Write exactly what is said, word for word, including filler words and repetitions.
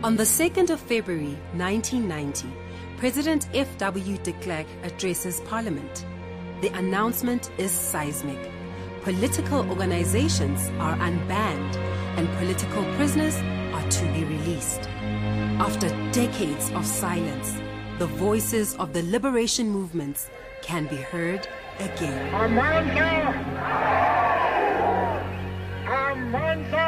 On the second of February nineteen ninety, President F W de Klerk addresses Parliament. The announcement is seismic. Political organizations are unbanned and political prisoners are to be released. After decades of silence, the voices of the liberation movements can be heard again. Amandla! Amandla!